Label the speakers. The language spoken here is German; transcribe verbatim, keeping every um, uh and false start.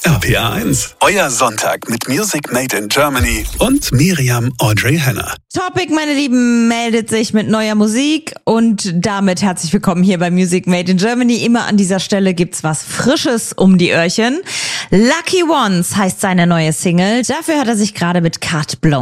Speaker 1: R P R eins, euer Sonntag mit Music Made in Germany und Miriam Audrey Henner.
Speaker 2: Topic, meine Lieben, meldet sich mit neuer Musik und damit herzlich willkommen hier bei Music Made in Germany. Immer an dieser Stelle gibt's was Frisches um die Öhrchen. Lucky Ones heißt seine neue Single. Dafür hat er sich gerade mit Carte Blanche